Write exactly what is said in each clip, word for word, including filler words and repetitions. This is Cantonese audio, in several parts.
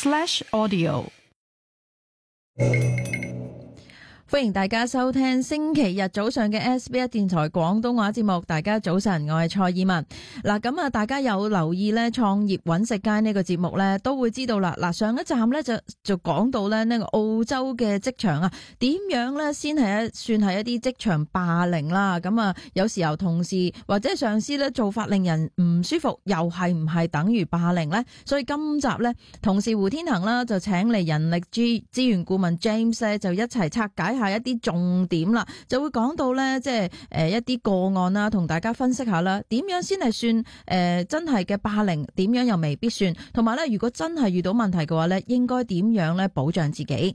slash audio。 歡迎大家收聽星期日早上嘅 S B S 電台廣東話節目。大家早晨，我係蔡以文。嗱，咁啊，大家有留意咧創業揾食街呢個節目咧，都會知道啦。嗱，上一站咧就就講到咧呢個澳洲嘅職場啊，點樣咧先係一算係一啲職場霸凌啦。咁啊，有時候同事或者上司咧做法令人唔舒服，又係唔係等於霸凌呢？所以今集咧，同事胡天恒啦就請嚟人力資資源顧問 James 咧，就一齊拆解下一啲重點啦，就會講到咧，即係誒一啲個案啦，同大家分析下啦，點樣先係算誒、呃、真係嘅霸凌，點樣又未必算，同埋咧，如果真係遇到問題嘅話咧，應該點樣咧保障自己。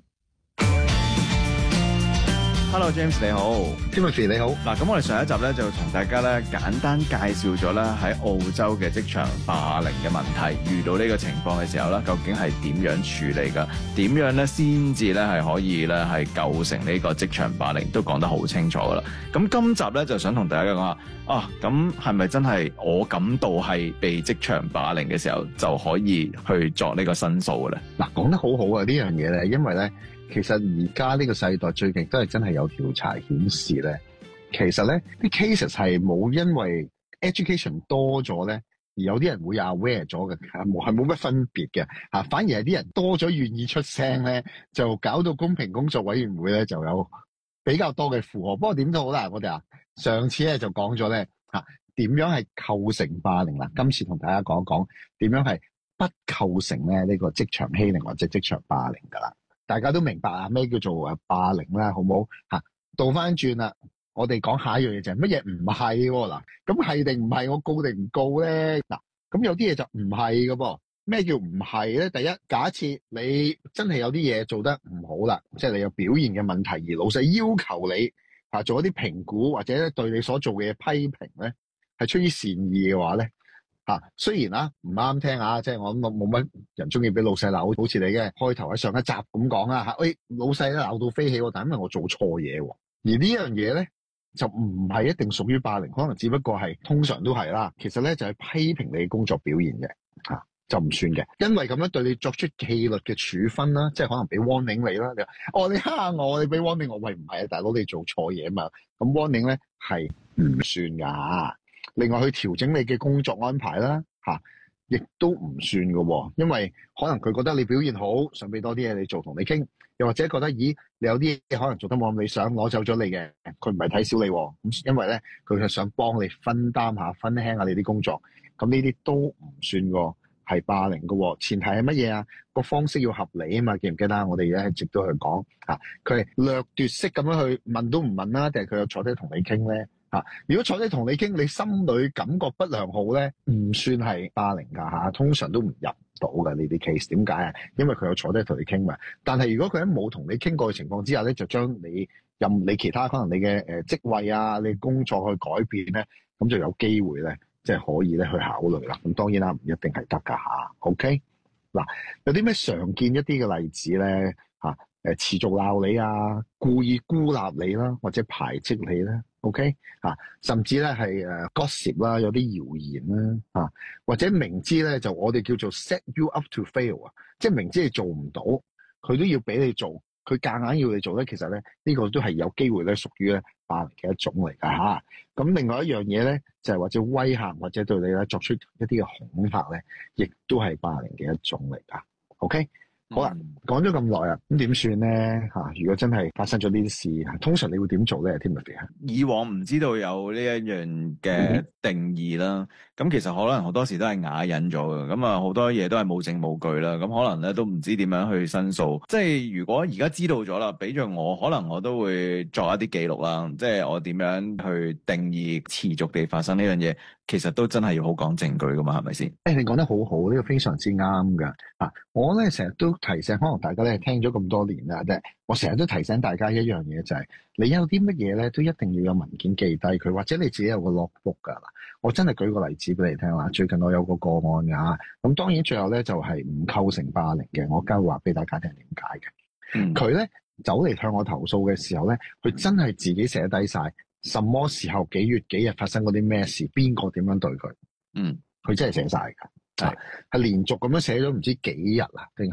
Hello James 你好 Timothy 你好。 嗱，咁我哋上一集咧就同大家咧簡單介紹咗咧喺澳洲嘅職場霸凌嘅問題，遇到呢個情況嘅時候咧，究竟係點樣處理噶？點樣咧先至咧係可以咧係構成呢個職場霸凌，都講得好清楚噶啦。咁今集咧就想同大家講下啊，咁係咪真係我感到係被職場霸凌嘅時候就可以去作呢個申訴嘅咧？ 嗱，講得好好啊！呢樣嘢咧，因為咧。其實而家呢個世代最近都係真係有調查顯示咧，其實咧啲 cases 係冇因為 education 多咗咧，而有啲人會 aware 咗嘅，冇係冇乜分別嘅嚇，反而係啲人多咗願意出聲咧，就搞到公平工作委員會咧就有比較多嘅負荷。不過點都好啦，我哋啊上次咧就講咗咧嚇點樣係構成霸凌啦，今次同大家講一講點樣係不構成咧呢個職場欺凌或者職場霸凌㗎啦。大家都明白啊，咩叫做誒霸凌啦，好唔好嚇？倒翻轉啦，我哋講下一樣嘢就係乜嘢唔係喎嗱？咁係定唔係？我告定唔告咧？嗱，咁有啲嘢就唔係嘅噃。咩叫唔係咧？第一，假設你真係有啲嘢做得唔好啦，即係你有表現嘅問題，而老細要求你嚇做一啲評估，或者對你所做嘅嘢批評咧，係出於善意嘅話咧。嚇，雖然啊唔啱聽啊，即係我諗冇乜人中意俾老細鬧，好似你嘅開頭喺上一集咁講啊嚇，喂老細咧鬧到飛起喎，但係因為我做錯嘢喎，而呢樣嘢咧就唔係一定屬於霸凌，可能只不過係通常都係啦。其實咧就係批評你工作表現嘅嚇，就唔算嘅，因為咁樣對你作出紀律嘅處分啦，即係可能俾 warning 你啦。你話哦你蝦我，你俾 warning 我，喂唔係啊大佬你做錯嘢啊嘛，咁 warning 咧係唔算㗎。另外去調整你嘅工作安排啦，嚇，亦都唔算嘅喎，因為可能佢覺得你表現好，想俾多啲嘢你做，同你傾，又或者覺得咦，你有啲嘢可能做得冇咁理想，攞走咗你嘅，佢唔係睇小你喎，咁因為咧佢係想幫你分擔下、分輕下你啲工作，咁呢啲都唔算喎，係霸凌嘅喎。前提係乜嘢啊？個方式要合理啊嘛，記唔記得？我哋而家一直都去講嚇，佢係掠奪式咁樣去問都唔問啦，定係佢有坐低同你傾咧？嚇！如果坐低同你傾，你心裏感覺不良好咧，唔算係霸凌㗎嚇，通常都唔入到㗎呢啲 case。點解啊？因為佢有坐低同你傾嘛。但係如果佢喺冇同你傾過嘅情況之下咧，就將你任你其他可能你嘅誒職位啊、你工作去改變咧，咁就有機會咧，即係可以咧去考慮啦。咁當然啦，唔一定係得㗎嚇。OK，嗱，有啲咩常見一啲嘅例子咧嚇？誒持續鬧你啊，故意孤立你啦，或者排斥你咧。OK 啊，甚至咧係誒 gossip 啦，有啲謠言啦啊，或者明知咧就我哋叫做 set you up to fail 啊，即係明知你做唔到，佢都要俾你做，佢夾硬要你做咧，其實咧呢個都係有機會咧屬於咧霸凌嘅一種嚟㗎嚇。咁另外一樣嘢咧就係或者威嚇或者對你咧作出一啲嘅恐嚇咧，亦都係霸凌嘅一種嚟㗎。OK。好啦，講咗咁耐啊，咁點算咧嚇？如果真係發生咗呢啲事，通常你會點做咧 Timothy？ 以往唔知道有呢一樣嘅定義啦，咁、嗯、其實可能好多時都係啞忍咗嘅，咁啊好多嘢都係冇證冇據啦，咁可能咧都唔知點樣去申訴。即係如果而家知道咗啦，俾著我，可能我都會作一啲記錄啦，即係我點樣去定義持續地發生呢樣嘢。其實都真係要好講證據噶嘛，係咪先？ 誒，你講得好好，呢個非常之啱噶。啊，我咧成日都提醒，可能大家咧聽咗咁多年啦，即係我成日都提醒大家一樣嘢，就係你有啲乜嘢咧，都一定要有文件記低佢，或者你自己有個 logbook 噶啦。我真係舉個例子俾你聽啦。最近我有個個案噶，咁當然最後咧就係唔構成霸凌嘅。我交話俾大家聽點解嘅。佢咧走嚟向我投訴嘅時候咧，佢真係自己寫低晒。什麼時候幾月幾日發生嗰啲咩事，邊個點樣對佢？ 嗯， 佢真係寫晒㗎，係係連續咁樣寫咗唔知幾日啊，定